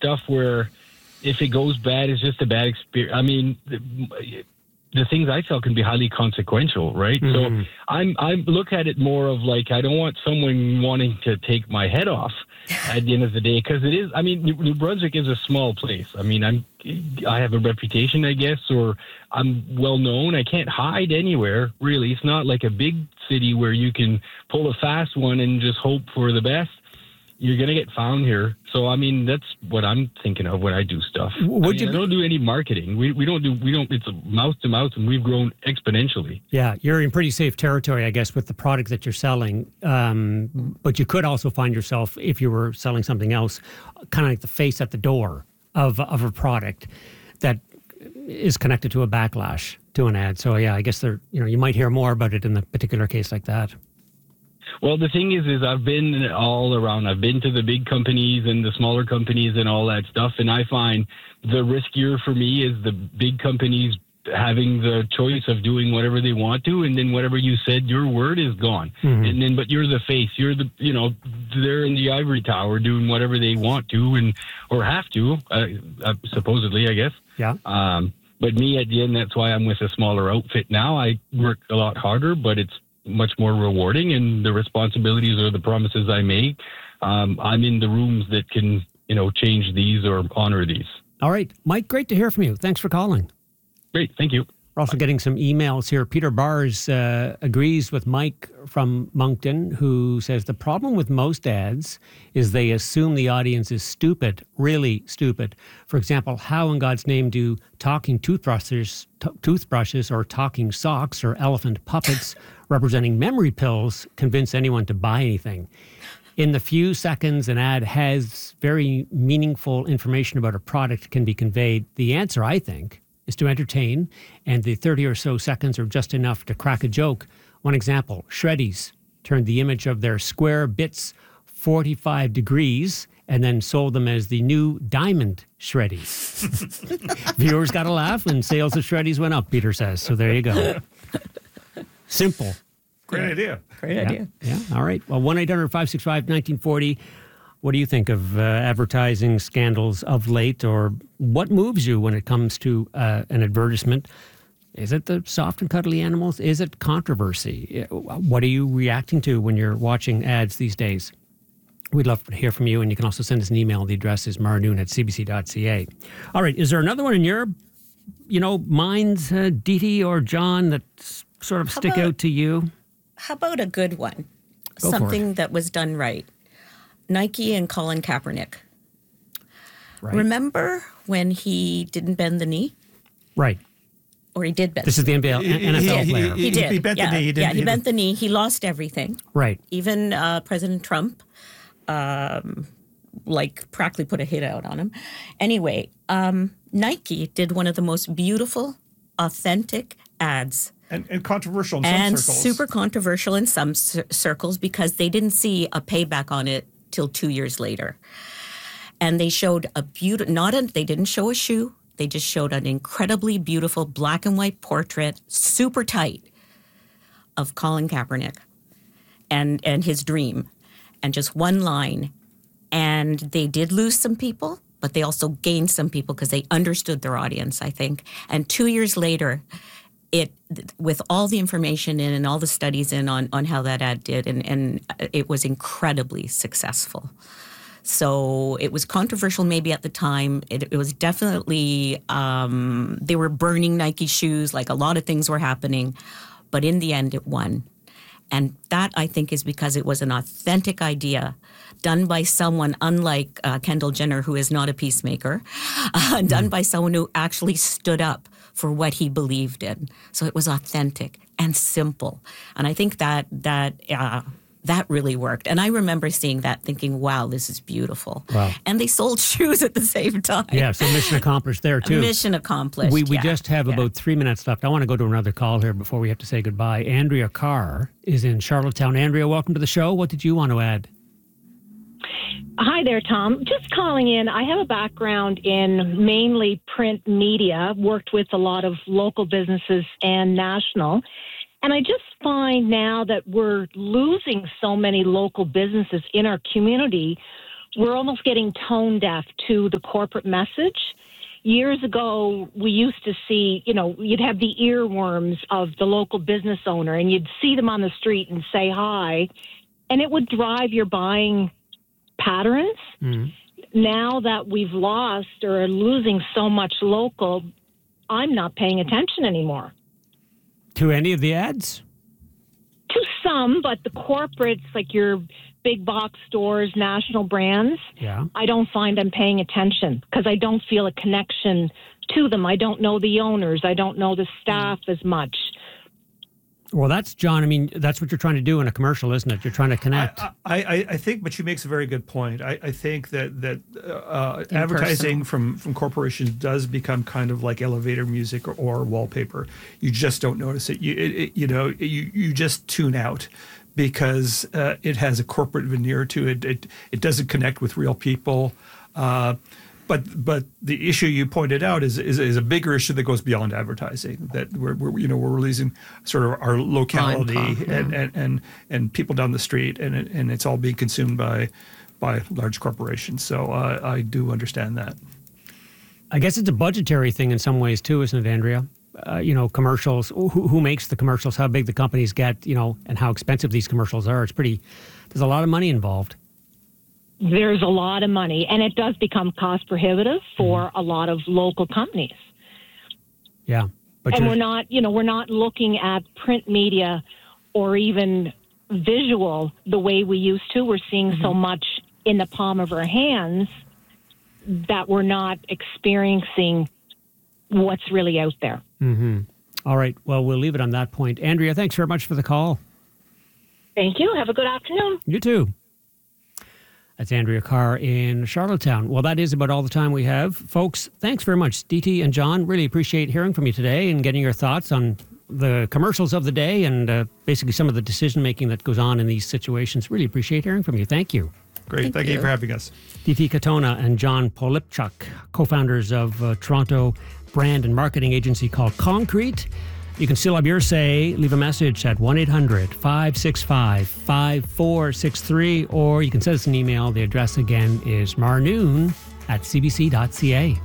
stuff where if it goes bad, it's just a bad experience. I mean, the things I sell can be highly consequential, right? Mm-hmm. So I look at it more of like, I don't want someone wanting to take my head off at the end of the day, because it is, I mean, New Brunswick is a small place. I mean, I have a reputation, I guess, or I'm well known. I can't hide anywhere, really. It's not like a big city where you can pull a fast one and just hope for the best. You're going to get found here. So, I mean, that's what I'm thinking of when I do stuff. I don't do any marketing. We don't, it's mouth to mouth, and we've grown exponentially. Yeah, you're in pretty safe territory, I guess, with the product that you're selling. But you could also find yourself, if you were selling something else, kind of like the face at the door of a product that is connected to a backlash to an ad. So, yeah, I guess you might hear more about it in a particular case like that. Well, the thing is I've been all around. I've been to the big companies and the smaller companies and all that stuff. And I find the riskier for me is the big companies having the choice of doing whatever they want to. And then whatever you said, your word is gone. Mm-hmm. But you're the face. You're they're in the ivory tower doing whatever they want to or have to, supposedly, I guess. Yeah. But me, at the end, that's why I'm with a smaller outfit now. I work a lot harder, but it's much more rewarding, and the responsibilities or the promises I make, I'm in the rooms that can, change these or honor these. All right. Mike, great to hear from you. Thanks for calling. Great. Thank you. We're also getting some emails here. Peter Bars agrees with Mike from Moncton, who says the problem with most ads is they assume the audience is stupid, really stupid. For example, how in God's name do talking toothbrushes or talking socks or elephant puppets representing memory pills convince anyone to buy anything? In the few seconds an ad has very meaningful information about a product can be conveyed, the answer, I think, is to entertain, and the 30 or so seconds are just enough to crack a joke. One example, Shreddies turned the image of their square bits 45 degrees and then sold them as the new diamond Shreddies. Viewers got a laugh and sales of Shreddies went up, Peter says. So there you go. Simple. Great idea. Great idea. Yeah, all right. Well, 1-800-565-1940. What do you think of advertising scandals of late, or what moves you when it comes to an advertisement? Is it the soft and cuddly animals? Is it controversy? What are you reacting to when you're watching ads these days? We'd love to hear from you, and you can also send us an email. The address is maranoon@cbc.ca. All right, is there another one in your, minds, Dee or John, that sort of stick out to you? How about a good one? Go Something that was done right. Nike and Colin Kaepernick. Right. Remember when he didn't bend the knee? Right. Or he did bend. This is the NFL player. He did. He bent the knee. He bent the knee. He lost everything. Right. Even President Trump, practically put a hit out on him. Anyway, Nike did one of the most beautiful, authentic ads. And controversial in some circles. And super controversial in some circles because they didn't see a payback on it till 2 years later. And they showed they didn't show a shoe. They just showed an incredibly beautiful black and white portrait, super tight, of Colin Kaepernick and his dream. And just one line. And they did lose some people, but they also gained some people because they understood their audience, I think. And 2 years later, with all the information in and all the studies in on how that ad did, and it was incredibly successful. So it was controversial maybe at the time. It was definitely, they were burning Nike shoes, like a lot of things were happening. But in the end, it won. And that, I think, is because it was an authentic idea done by someone unlike Kendall Jenner, who is not a peacemaker, done by someone who actually stood up for what he believed in. So it was authentic and simple. And I think that really worked. And I remember seeing that thinking, wow, this is beautiful. Wow. And they sold shoes at the same time. Yeah, so mission accomplished there, too. Mission accomplished, We just have about 3 minutes left. I want to go to another call here before we have to say goodbye. Andrea Carr is in Charlottetown. Andrea, welcome to the show. What did you want to add? Hi there, Tom. Just calling in. I have a background in mainly print media, worked with a lot of local businesses and national. And I just find now that we're losing so many local businesses in our community we're almost getting tone deaf to the corporate message. Years ago, we used to see, you'd have the earworms of the local business owner, and you'd see them on the street and say hi, and it would drive your buying patterns. Now that we've lost or are losing so much local, I'm not paying attention anymore. To any of the ads? To some, but the corporates, like your big box stores, national brands, I don't find I'm paying attention because I don't feel a connection to them. I don't know the owners. I don't know the staff as much. Well, that's, John, I mean, that's what you're trying to do in a commercial, isn't it? You're trying to connect. I think, but she makes a very good point. I think that advertising from corporations does become kind of like elevator music or wallpaper. You just don't notice it. You just tune out because it has a corporate veneer to it. It doesn't connect with real people. But the issue you pointed out is a bigger issue that goes beyond advertising. That we're releasing sort of our locality and people down the street, and it's all being consumed by large corporations. So I do understand that. I guess it's a budgetary thing in some ways too, isn't it, Andrea? Commercials. Who makes the commercials? How big the companies get? And how expensive these commercials are. There's a lot of money involved. There's a lot of money, and it does become cost prohibitive for a lot of local companies. Yeah. And we're not looking at print media or even visual the way we used to. We're seeing so much in the palm of our hands that we're not experiencing what's really out there. All right. Well, we'll leave it on that point. Andrea, thanks very much for the call. Thank you. Have a good afternoon. You too. That's Andrea Carr in Charlottetown. Well, that is about all the time we have. Folks, thanks very much. DT and John, really appreciate hearing from you today and getting your thoughts on the commercials of the day and basically some of the decision-making that goes on in these situations. Really appreciate hearing from you. Thank you. Great. Thank you for having us. DT Katona and John Polipchuk, co-founders of Toronto brand and marketing agency called Concrete. You can still have your say. Leave a message at 1-800-565-5463, or you can send us an email. The address again is marnoon@cbc.ca.